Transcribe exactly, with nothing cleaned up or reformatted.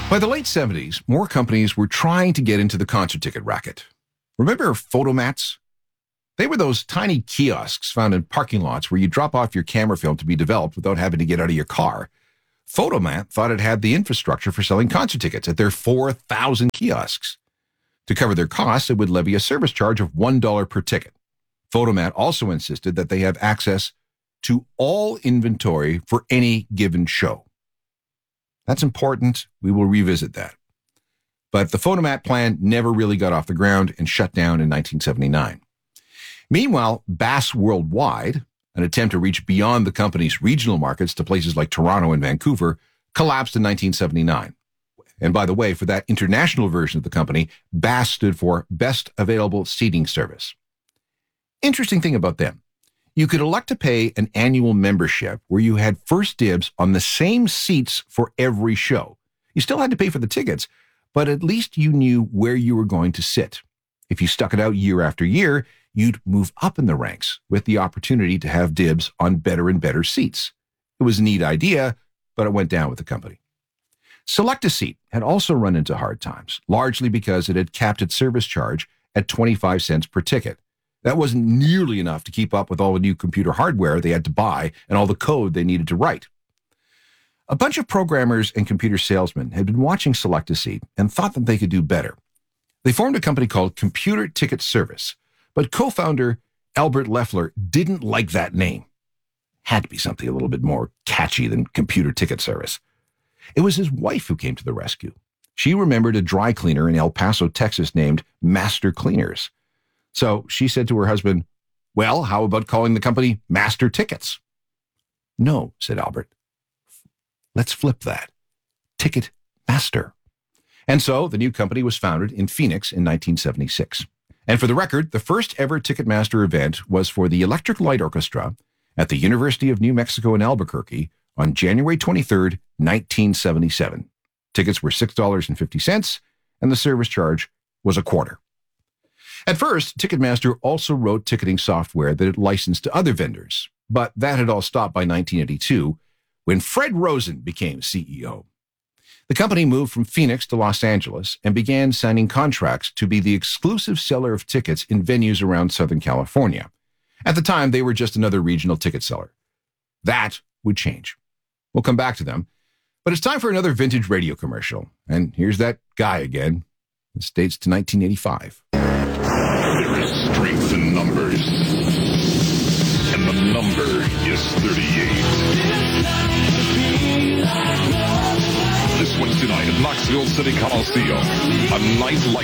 By the late seventies, more companies were trying to get into the concert ticket racket. Remember photomats? They were those tiny kiosks found in parking lots where you drop off your camera film to be developed without having to get out of your car. Photomat thought it had the infrastructure for selling concert tickets at their four thousand kiosks. To cover their costs, it would levy a service charge of one dollar per ticket. Photomat also insisted that they have access to all inventory for any given show. That's important. We will revisit that. But the Photomat plan never really got off the ground and shut down in nineteen seventy-nine. Meanwhile, Bass Worldwide, an attempt to reach beyond the company's regional markets to places like Toronto and Vancouver, collapsed in nineteen seventy-nine. And by the way, for that international version of the company, Bass stood for Best Available Seating Service. Interesting thing about them. You could elect to pay an annual membership where you had first dibs on the same seats for every show. You still had to pay for the tickets, but at least you knew where you were going to sit. If you stuck it out year after year, you'd move up in the ranks with the opportunity to have dibs on better and better seats. It was a neat idea, but it went down with the company. Select-A-Seat had also run into hard times, largely because it had capped its service charge at twenty-five cents per ticket. That wasn't nearly enough to keep up with all the new computer hardware they had to buy and all the code they needed to write. A bunch of programmers and computer salesmen had been watching Select-A-Seat and thought that they could do better. They formed a company called Computer Ticket Service, but co-founder Albert Leffler didn't like that name. Had to be something a little bit more catchy than Computer Ticket Service. It was his wife who came to the rescue. She remembered a dry cleaner in El Paso, Texas named Master Cleaners. So she said to her husband, "Well, how about calling the company Master Tickets?" "No," said Albert. "Let's flip that. Ticket Master." And so the new company was founded in Phoenix in nineteen seventy-six. And for the record, the first ever Ticketmaster event was for the Electric Light Orchestra at the University of New Mexico in Albuquerque on January twenty-third, nineteen seventy-seven. Tickets were six dollars and fifty cents, and the service charge was a quarter. At first, Ticketmaster also wrote ticketing software that it licensed to other vendors, but that had all stopped by nineteen eighty-two, when Fred Rosen became C E O. The company moved from Phoenix to Los Angeles and began signing contracts to be the exclusive seller of tickets in venues around Southern California. At the time, they were just another regional ticket seller. That would change. We'll come back to them, but it's time for another vintage radio commercial. And here's that guy again. This dates to nineteen eighty-five. There is strength in numbers, and the number is thirty-eight. This Wednesday night at Knoxville City Coliseum, a night like